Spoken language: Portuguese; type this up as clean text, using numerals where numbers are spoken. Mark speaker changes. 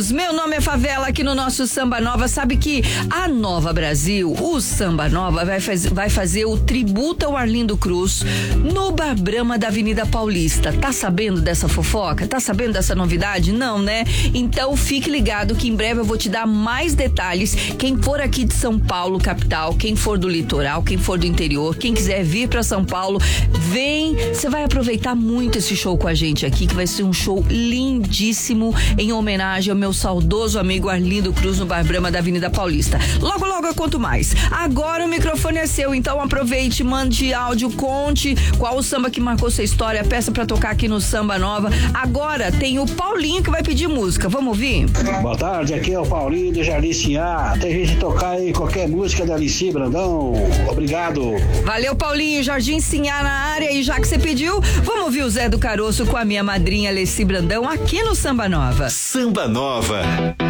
Speaker 1: amigos, meu nome é Favela, aqui no nosso Samba Nova. Sabe que a Nova Brasil, o Samba Nova, vai fazer o tributo ao Arlindo Cruz no Bar Brahma da Avenida Paulista. Tá sabendo dessa fofoca? Tá sabendo dessa novidade? Não, né? Então fique ligado que em breve eu vou te dar mais detalhes. Quem for aqui de São Paulo, capital, quem for do litoral, quem for do interior, quem quiser vir pra São Paulo, vem. Você vai aproveitar muito esse show com a gente aqui, que vai ser um show lindíssimo em homenagem ao meu saudoso amigo Arlindo Cruz no Bar Brahma da Avenida Paulista. Logo, logo eu conto mais. Agora o microfone é seu, então aproveite, mande áudio, conte qual o samba que marcou sua história, peça pra tocar aqui no Samba Nova. Agora tem o Paulinho que vai pedir música. Vamos ouvir?
Speaker 2: Boa tarde, aqui é o Paulinho de Jardim Sinhá. Tem gente tocar aí qualquer música da Alici Brandão. Obrigado.
Speaker 1: Valeu, Paulinho, Jardim Sinhá na área. E já que você pediu, vamos ouvir o Zé do Caroço com a minha madrinha Alici Brandão aqui no Samba Nova.
Speaker 3: Samba Nova.